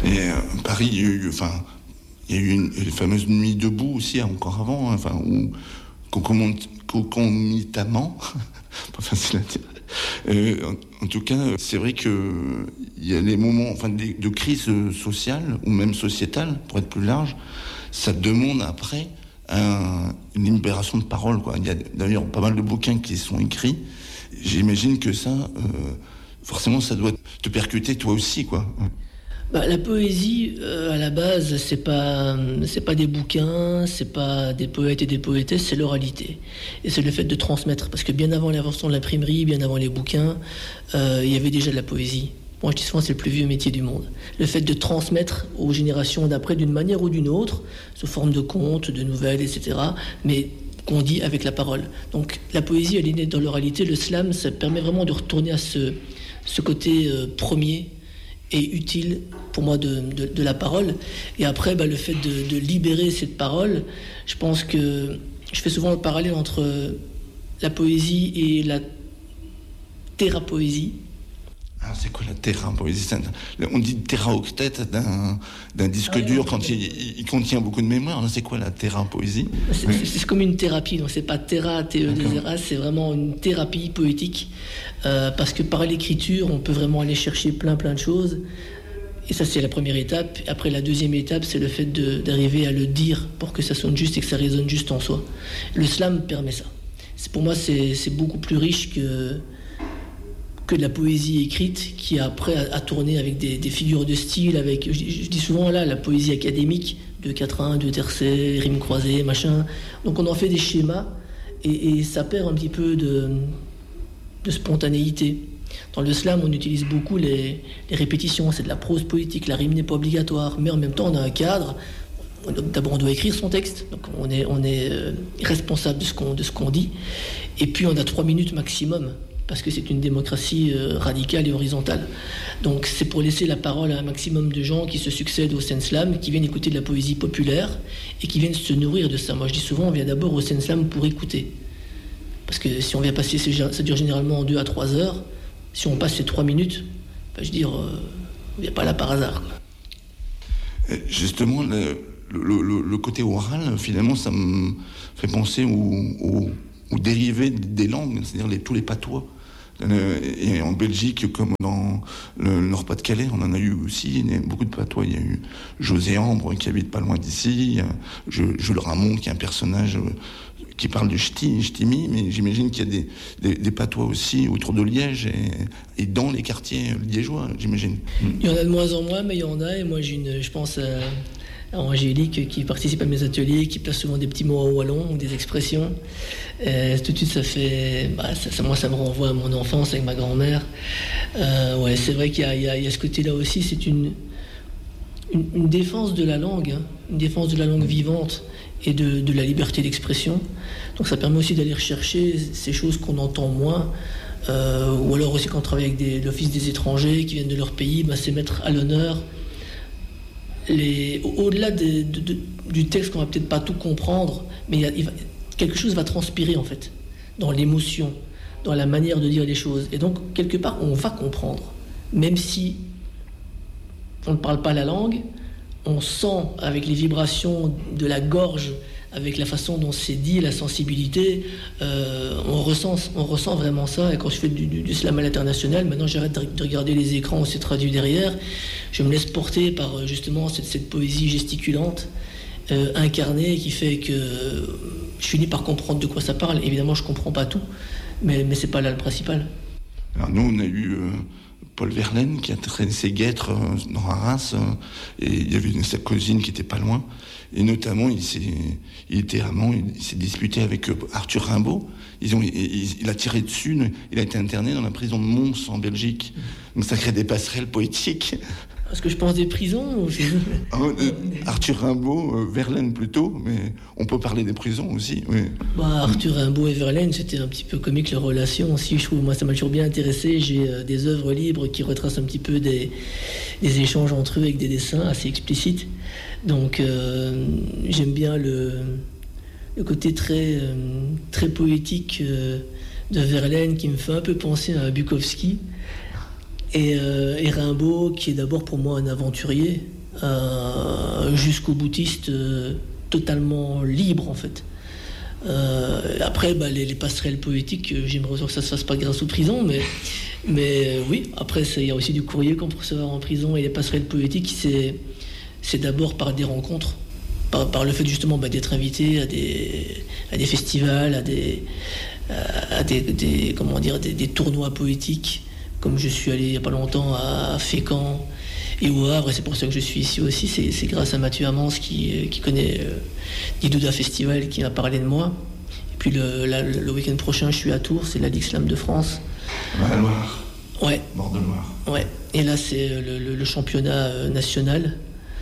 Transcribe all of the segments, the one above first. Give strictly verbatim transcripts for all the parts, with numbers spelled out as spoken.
Et à Paris, il y a eu, enfin, il y a eu une, les fameuses nuits debout aussi, encore avant, hein, enfin, où concomitamment, pas facile à dire. Euh, en, en tout cas, c'est vrai que il y a des moments, enfin, de, de crise sociale ou même sociétale, pour être plus large, ça demande après un, une libération de parole, quoi. Il y a d'ailleurs pas mal de bouquins qui sont écrits. J'imagine que ça, euh, forcément, ça doit te percuter toi aussi, quoi. Bah, la poésie, euh, à la base, c'est pas, c'est pas des bouquins, c'est pas des poètes et des poétesses, c'est l'oralité. Et c'est le fait de transmettre. Parce que bien avant l'invention de l'imprimerie, bien avant les bouquins, euh, il y avait déjà de la poésie. Moi, je dis souvent, c'est le plus vieux métier du monde. Le fait de transmettre aux générations d'après d'une manière ou d'une autre, sous forme de contes, de nouvelles, et cetera, mais qu'on dit avec la parole. Donc, la poésie, elle est née dans l'oralité. Le slam, ça permet vraiment de retourner à ce, ce côté euh, premier et utile pour moi de, de, de la parole. Et après, bah, le fait de, de libérer cette parole, je pense que je fais souvent le parallèle entre la poésie et la thérapoésie. Alors c'est quoi la thérapoésie ? On dit théraoctet d'un, d'un disque ah, dur quand il, il contient beaucoup de mémoire. C'est quoi la thérapoésie ? c'est, oui. c'est, c'est comme une thérapie, donc c'est pas théra, T E deux R A, c'est vraiment une thérapie poétique. Euh, parce que par l'écriture, on peut vraiment aller chercher plein plein de choses. Et ça, c'est la première étape. Après, la deuxième étape, c'est le fait de, d'arriver à le dire pour que ça sonne juste et que ça résonne juste en soi. Le slam permet ça. C'est, pour moi, c'est, c'est beaucoup plus riche que, que de la poésie écrite qui après a, a tourné avec des, des figures de style. Avec, je, je dis souvent là, la poésie académique, deux quatrains, deux tercets, rimes croisées, machin. Donc on en fait des schémas et, et ça perd un petit peu de, de spontanéité. Dans le slam, on utilise beaucoup les, les répétitions, c'est de la prose poétique, la rime n'est pas obligatoire, mais en même temps, on a un cadre. D'abord, on doit écrire son texte, donc on est, on est responsable de ce qu'on, de ce qu'on dit. Et puis, on a trois minutes maximum, parce que c'est une démocratie radicale et horizontale. Donc, c'est pour laisser la parole à un maximum de gens qui se succèdent au Sen Slam, qui viennent écouter de la poésie populaire et qui viennent se nourrir de ça. Moi, je dis souvent, on vient d'abord au Sen Slam pour écouter. Parce que si on vient passer, ça dure généralement en deux à trois heures. Si on passe ces trois minutes, ben, je veux dire, euh, on ne vient pas là par hasard, quoi. Justement, le, le, le, le côté oral, finalement, ça me fait penser aux, aux, aux dérivés des langues, c'est-à-dire les, tous les patois. Et en Belgique, comme dans le Nord-Pas-de-Calais, on en a eu aussi il y a beaucoup de patois. Il y a eu José Ambre, qui habite pas loin d'ici, Jules Ramon, qui est un personnage qui parle du ch'ti, ch'timi, mais j'imagine qu'il y a des, des, des patois aussi autour de Liège et, et dans les quartiers liégeois, j'imagine. Il y en a de moins en moins, mais il y en a, et moi j'ai une, je pense à, à Angélique qui participe à mes ateliers, qui place souvent des petits mots en wallon, des expressions. Euh, tout de suite, ça fait, bah, ça, ça, moi ça me renvoie à mon enfance avec ma grand-mère. Euh, ouais, c'est vrai qu'il y a, il y a, il y a ce côté-là aussi, c'est une, une, une défense de la langue, hein, une défense de la langue vivante et de, de la liberté d'expression. Donc ça permet aussi d'aller rechercher ces choses qu'on entend moins, euh, ou alors aussi quand on travaille avec des, l'Office des étrangers qui viennent de leur pays, bah, c'est mettre à l'honneur les, au-delà des, de, de, du texte qu'on va peut-être pas tout comprendre, mais il y a, il va, quelque chose va transpirer en fait, dans l'émotion, dans la manière de dire les choses. Et donc quelque part on va comprendre, même si on ne parle pas la langue, on sent avec les vibrations de la gorge, avec la façon dont c'est dit, la sensibilité, euh, on, ressent, on ressent vraiment ça. Et quand je fais du, du, du slam à l'international, maintenant j'arrête de, de regarder les écrans où c'est traduit derrière. Je me laisse porter par justement cette, cette poésie gesticulante, euh, incarnée, qui fait que je finis par comprendre de quoi ça parle. Évidemment, je ne comprends pas tout, mais, mais ce n'est pas là le principal. Alors nous, on a eu... Euh... Paul Verlaine qui a traîné ses guêtres dans Arras, et il y avait une, sa cousine qui était pas loin, et notamment il, s'est, il était amant, il, il s'est disputé avec Arthur Rimbaud. Ils ont, il, il a tiré dessus, il a été interné dans la prison de Mons en Belgique. Donc ça crée des passerelles poétiques. Est-ce que je pense des prisons ou c'est... oh, euh, Arthur Rimbaud, euh, Verlaine plutôt, mais on peut parler des prisons aussi. Oui. Bah, Arthur Rimbaud et Verlaine, c'était un petit peu comique leur relation aussi. Je trouve, moi, ça m'a toujours bien intéressé. J'ai euh, des œuvres libres qui retracent un petit peu des, des échanges entre eux avec des dessins assez explicites. Donc, euh, j'aime bien le, le côté très, euh, très poétique euh, de Verlaine qui me fait un peu penser à Bukowski. Et, euh, et Rimbaud, qui est d'abord pour moi un aventurier, euh, jusqu'au boutiste, euh, totalement libre en fait. Euh, après, bah, les, les passerelles poétiques, j'aimerais que ça se fasse pas grâce aux prisons, mais, mais euh, oui, après, il y a aussi du courrier qu'on peut recevoir en prison, et les passerelles poétiques, c'est, c'est d'abord par des rencontres, par, par le fait justement bah, d'être invité à des, à des festivals, à des, à des, des, comment dire, des, des tournois poétiques, comme je suis allé il n'y a pas longtemps à Fécamp et au Havre, et c'est pour ça que je suis ici aussi. C'est, c'est grâce à Mathieu Amance qui, qui connaît euh, l'Idouda Festival qui m'a parlé de moi. Et puis le, la, le week-end prochain, je suis à Tours, c'est la Ligue Slam de France. La Loire. Ouais. Bord de Loire. Ouais. Et là, c'est le, le, le championnat euh, national.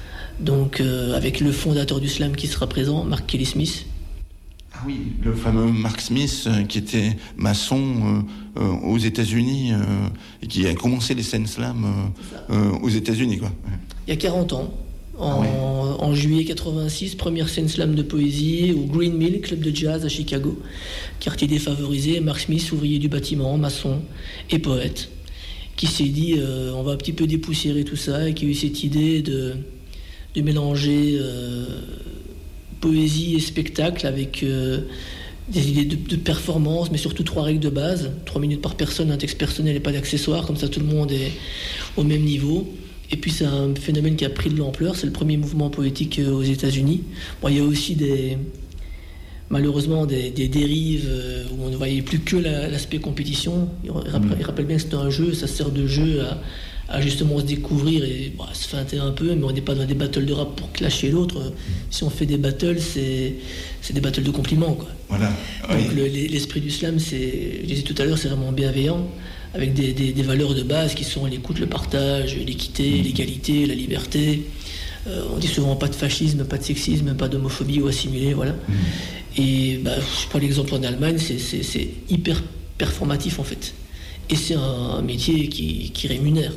Donc, euh, avec le fondateur du slam qui sera présent, Mark Kelly Smith. Ah oui, le fameux Mark Smith euh, qui était maçon euh, euh, aux États-Unis euh, et qui a commencé les scènes slam euh, euh, aux États-Unis, quoi. Ouais. Il y a quarante ans, en, ah ouais. en juillet quatre-vingt-six, première scène slam de poésie au Green Mill, club de jazz à Chicago, quartier défavorisé. Mark Smith, ouvrier du bâtiment, maçon et poète, qui s'est dit euh, on va un petit peu dépoussiérer tout ça, et qui a eu cette idée de, de mélanger euh, poésie et spectacle avec euh, des idées de, de performance, mais surtout trois règles de base, trois minutes par personne, un texte personnel et pas d'accessoires, comme ça tout le monde est au même niveau. Et puis c'est un phénomène qui a pris de l'ampleur, c'est le premier mouvement poétique aux États-Unis. Bon, il y a aussi des, malheureusement des, des dérives où on ne voyait plus que la, l'aspect compétition. Il rappelle, il rappelle bien que c'est un jeu, ça sert de jeu à, à justement se découvrir et bon, se feinter un peu, mais on n'est pas dans des battles de rap pour clasher l'autre. Si on fait des battles, c'est, c'est des battles de compliments, quoi. Voilà. Donc oui. le, l'esprit du slam, c'est, je disais tout à l'heure, c'est vraiment bienveillant, avec des, des, des valeurs de base qui sont l'écoute, le partage, l'équité, mmh. l'égalité, la liberté. Euh, on dit souvent pas de fascisme, pas de sexisme, pas d'homophobie ou assimilé, voilà. Mmh. Et bah, je prends l'exemple en Allemagne, c'est, c'est, c'est hyper performatif en fait. Et c'est un, un métier qui, qui rémunère.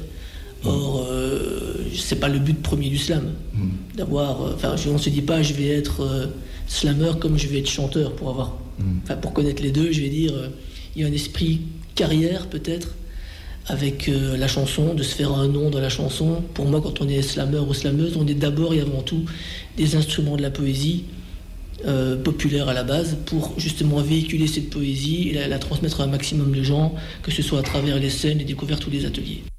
Or, euh, c'est pas le but premier du slam. Mmh. D'avoir, enfin, on se dit pas je vais être euh, slammer comme je vais être chanteur pour avoir, enfin, mmh. pour connaître les deux, je vais dire euh, il y a un esprit carrière peut-être avec euh, la chanson, de se faire un nom dans la chanson. Pour moi, quand on est slammer ou slameuse, on est d'abord et avant tout des instruments de la poésie euh, populaire à la base, pour justement véhiculer cette poésie et la, la transmettre à un maximum de gens, que ce soit à travers les scènes, les découvertes ou les ateliers.